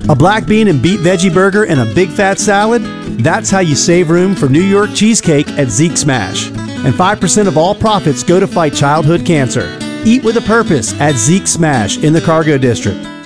A black bean and beet veggie burger and a big fat salad? That's how you save room for New York cheesecake at Zeke Smash. And 5% of all profits go to fight childhood cancer. Eat with a purpose at Zeke Smash in the Cargo District.